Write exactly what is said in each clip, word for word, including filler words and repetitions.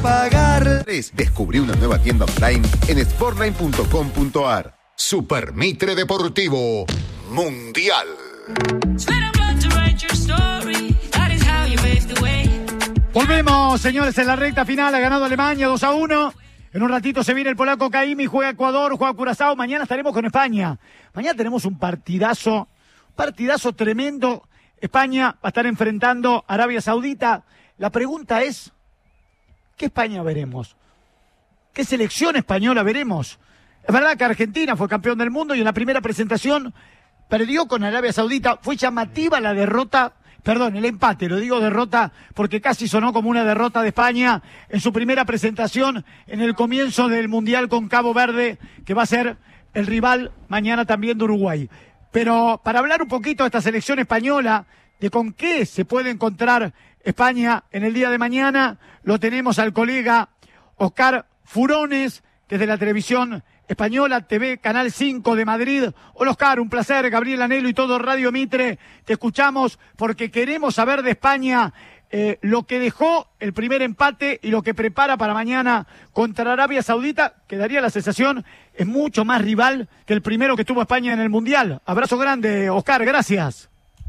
pagar. Descubrí una nueva tienda online en sportline punto com punto a r. Super Mitre Deportivo Mundial. Volvemos, señores, en la recta final. Ha ganado Alemania dos a uno. En un ratito se viene el polaco Caimi, juega Ecuador, juega Curazao. Mañana estaremos con España. Mañana tenemos un partidazo, partidazo tremendo. España va a estar enfrentando a Arabia Saudita. La pregunta es, ¿qué España veremos? ¿Qué selección española veremos? Es verdad que Argentina fue campeón del mundo y en la primera presentación perdió con Arabia Saudita. Fue llamativa la derrota. Perdón, el empate, lo digo derrota porque casi sonó como una derrota de España en su primera presentación en el comienzo del Mundial con Cabo Verde, que va a ser el rival mañana también de Uruguay. Pero para hablar un poquito de esta selección española, de con qué se puede encontrar España en el día de mañana, lo tenemos al colega Oscar Furones, que es de la televisión española, T V Canal cinco de Madrid. Hola Oscar, un placer. Gabriel Anelo y todo Radio Mitre, te escuchamos porque queremos saber de España eh, lo que dejó el primer empate y lo que prepara para mañana contra Arabia Saudita, que daría la sensación es mucho más rival que el primero que tuvo España en el Mundial. Abrazo grande, Oscar, gracias.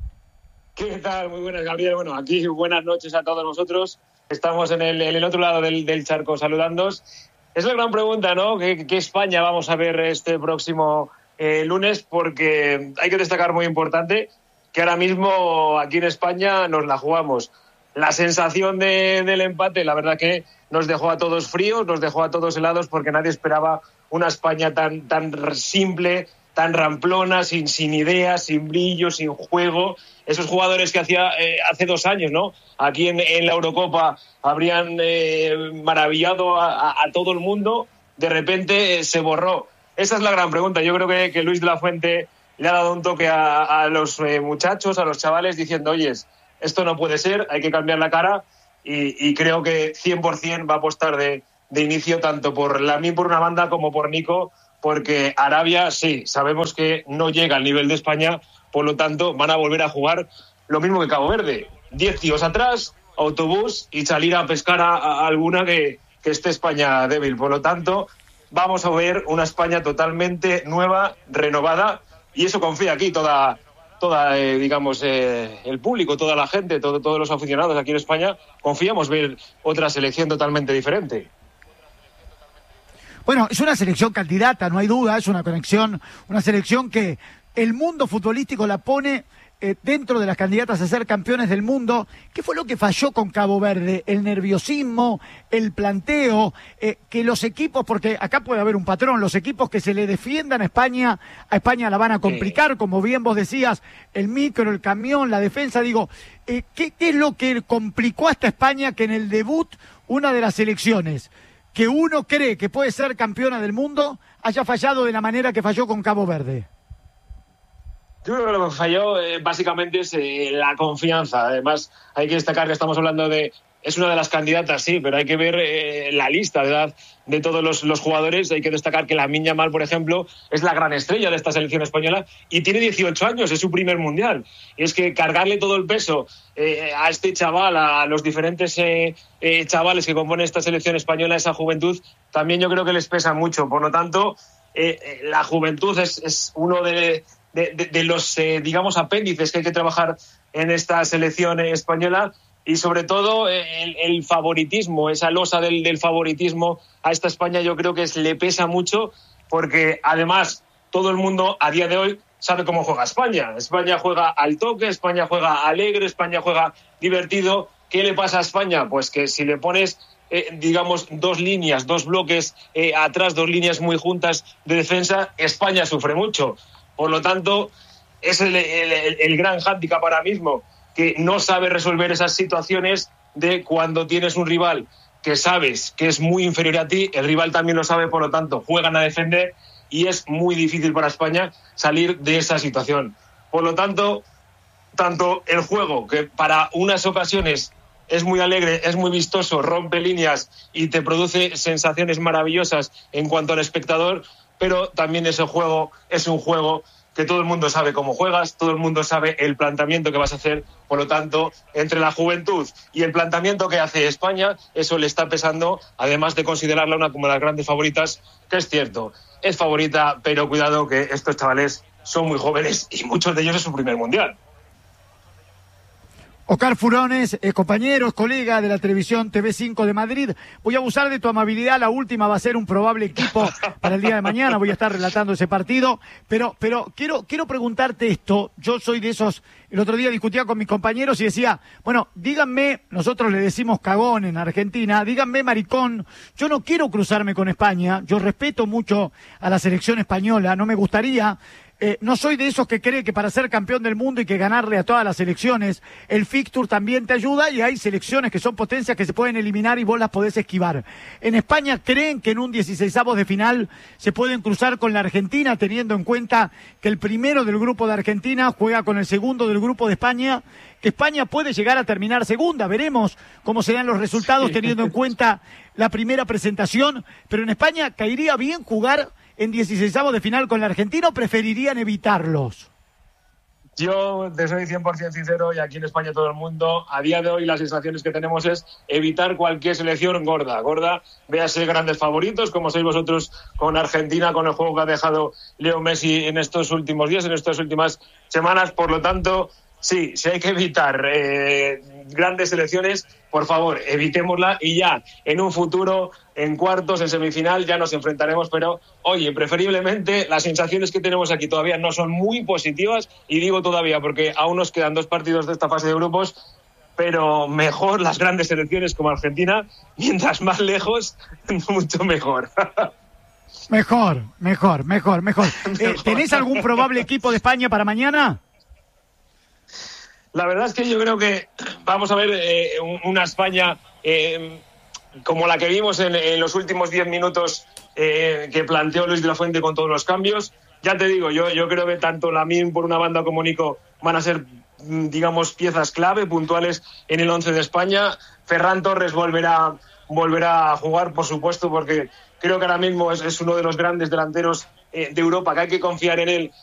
¿Qué tal? Muy buenas, Gabriel. Bueno, aquí buenas noches a todos nosotros. Estamos en el, en el otro lado del, del charco saludándoos. Es la gran pregunta, ¿no? ¿Qué, qué España vamos a ver este próximo eh, lunes? Porque hay que destacar muy importante que ahora mismo aquí en España nos la jugamos. La sensación de, del empate, la verdad que nos dejó a todos fríos, nos dejó a todos helados porque nadie esperaba una España tan, tan simple, tan ramplona, sin, sin ideas, sin brillo, sin juego. Esos jugadores que hacía eh, hace dos años, ¿no? Aquí en, en la Eurocopa habrían eh, maravillado a, a, a todo el mundo, de repente eh, se borró. Esa es la gran pregunta. Yo creo que, que Luis de la Fuente le ha dado un toque a, a los eh, muchachos, a los chavales, diciendo, oyes, esto no puede ser, hay que cambiar la cara, y, y creo que cien por ciento va a apostar de, de inicio tanto por Lamine por una banda como por Nico, porque Arabia, sí, sabemos que no llega al nivel de España, por lo tanto van a volver a jugar lo mismo que Cabo Verde. Diez tíos atrás, autobús y salir a pescar a, a alguna que, que esté España débil. Por lo tanto, vamos a ver una España totalmente nueva, renovada, y eso confía aquí toda, toda eh, digamos, eh, el público, toda la gente, todo, todos los aficionados aquí en España. Confiamos ver otra selección totalmente diferente. Bueno, es una selección candidata, no hay duda, es una conexión, una selección que el mundo futbolístico la pone eh, dentro de las candidatas a ser campeones del mundo. ¿Qué fue lo que falló con Cabo Verde? El nerviosismo, el planteo, eh, que los equipos, porque acá puede haber un patrón, los equipos que se le defiendan a España, a España la van a complicar, sí. Como bien vos decías, el micro, el camión, la defensa, digo, eh, ¿qué, qué es lo que complicó a esta España que en el debut una de las selecciones que uno cree que puede ser campeona del mundo haya fallado de la manera que falló con Cabo Verde? Yo creo que lo que falló eh, básicamente es eh, la confianza. Además, hay que destacar que estamos hablando de... Es una de las candidatas, sí, pero hay que ver eh, la lista de edad de todos los, los jugadores. Hay que destacar que Lamine Yamal, por ejemplo, es la gran estrella de esta selección española y tiene dieciocho años, es su primer mundial. Y es que cargarle todo el peso eh, a este chaval, a los diferentes eh, eh, chavales que componen esta selección española, esa juventud, también yo creo que les pesa mucho. Por lo tanto, eh, eh, la juventud es, es uno de... de, de, de los, eh, digamos, apéndices que hay que trabajar en esta selección española, y sobre todo el, el favoritismo, esa losa del, del favoritismo a esta España yo creo que es, le pesa mucho, porque además todo el mundo a día de hoy sabe cómo juega España. España juega al toque, España juega alegre, España juega divertido. ¿Qué le pasa a España? Pues que si le pones, eh, digamos, dos líneas, dos bloques eh, atrás, dos líneas muy juntas de defensa, España sufre mucho. Por lo tanto, es el, el, el gran hándicap ahora mismo, que no sabe resolver esas situaciones de cuando tienes un rival que sabes que es muy inferior a ti, el rival también lo sabe, por lo tanto, juegan a defender y es muy difícil para España salir de esa situación. Por lo tanto, tanto el juego, que para unas ocasiones es muy alegre, es muy vistoso, rompe líneas y te produce sensaciones maravillosas en cuanto al espectador, pero también ese juego es un juego que todo el mundo sabe cómo juegas, todo el mundo sabe el planteamiento que vas a hacer. Por lo tanto, entre la juventud y el planteamiento que hace España, eso le está pesando, además de considerarla una como las grandes favoritas, que es cierto, es favorita, pero cuidado que estos chavales son muy jóvenes y muchos de ellos es su primer mundial. Oscar Furones, eh, compañeros, colega de la televisión T V cinco de Madrid, voy a abusar de tu amabilidad, la última va a ser un probable equipo para el día de mañana, voy a estar relatando ese partido, pero pero quiero quiero preguntarte esto, yo soy de esos, el otro día discutía con mis compañeros y decía, bueno, díganme, nosotros le decimos cagón en Argentina, díganme maricón, yo no quiero cruzarme con España, yo respeto mucho a la selección española, no me gustaría... Eh, no soy de esos que cree que para ser campeón del mundo hay que ganarle a todas las selecciones. El fixture también te ayuda y hay selecciones que son potencias que se pueden eliminar y vos las podés esquivar. En España creen que en un dieciseisavos de final se pueden cruzar con la Argentina, teniendo en cuenta que el primero del grupo de Argentina juega con el segundo del grupo de España, que España puede llegar a terminar segunda. Veremos cómo serán los resultados teniendo en cuenta la primera presentación, pero en España caería bien jugar en dieciseisavos de final con la Argentina, ¿o preferirían evitarlos? Yo te soy cien por ciento sincero, y aquí en España todo el mundo, a día de hoy las sensaciones que tenemos es evitar cualquier selección gorda, gorda, véase grandes favoritos, como sois vosotros con Argentina, con el juego que ha dejado Leo Messi en estos últimos días, en estas últimas semanas. Por lo tanto, sí, si hay que evitar eh, grandes selecciones, por favor, evitémosla, y ya en un futuro, en cuartos, en semifinal, ya nos enfrentaremos, pero oye, preferiblemente las sensaciones que tenemos aquí todavía no son muy positivas, y digo todavía porque aún nos quedan dos partidos de esta fase de grupos, pero mejor las grandes selecciones como Argentina, mientras más lejos, mucho mejor. Mejor, mejor, mejor, mejor. Eh, ¿Tenés algún probable equipo de España para mañana? La verdad es que yo creo que vamos a ver eh, una España eh, como la que vimos en, en los últimos diez minutos eh, que planteó Luis de la Fuente con todos los cambios. Ya te digo, yo, yo creo que tanto Lamine por una banda como Nico van a ser, digamos, piezas clave, puntuales en el once de España. Ferran Torres volverá, volverá a jugar, por supuesto, porque creo que ahora mismo es, es uno de los grandes delanteros eh, de Europa, que hay que confiar en él